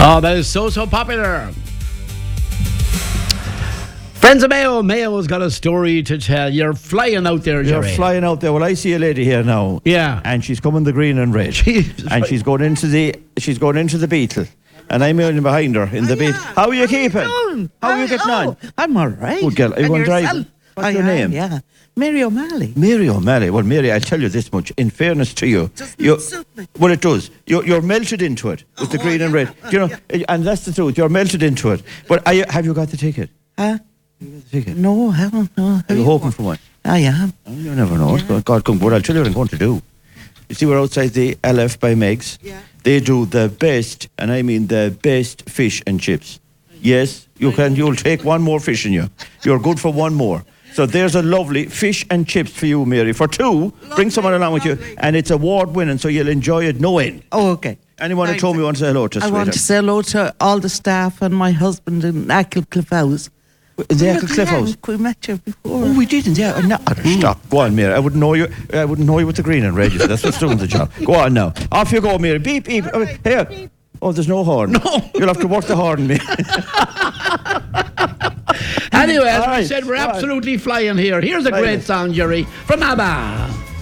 Oh, that is so popular. Friends of Mayo, Mayo's got a story to tell. You're flying out there, Jerry. You're flying out there. Well, I see a lady here now. Yeah. And she's coming the green and red. And she's going into the Beetle. And I'm in behind her in the Beetle. How are you keeping? How are you getting on? I'm all right. Good girl. Are you going driving? What's your name? Yeah. Mary O'Malley. Mary O'Malley. Well, Mary, I'll tell you this much. In fairness to you, well, it does. You're melted into it with the green and red. You know, and that's the truth. You're melted into it. But have you got the ticket? Huh? Ticket? No, I haven't. No. Are you hoping for one? I am. Oh, you never know. Yeah. God, come. But I'll tell you what I'm going to do. You see, we're outside the LF by Meg's. Yeah. They do the best, and I mean the best fish and chips. Yes, you'll take one more fish in you. You're good for one more. So there's a lovely fish and chips for you, Mary. For two, bring someone along with you, and it's award-winning, so you'll enjoy it no end. Oh, okay. Anyone at home you want to say hello to, I want to say hello to all the staff and my husband in Acklecliff House. In the Acklecliff House? We met you before. Oh, we didn't, yeah. No, stop. Go on, Mary. I wouldn't know you with the green and red. That's what's doing the job. Go on now. Off you go, Mary. Beep, beep. Here. Beep. Oh, there's no horn. No. You'll have to work the horn, Mary. Anyway, as I said, we're absolutely flying here. Here's a great song, Jerry, from ABBA.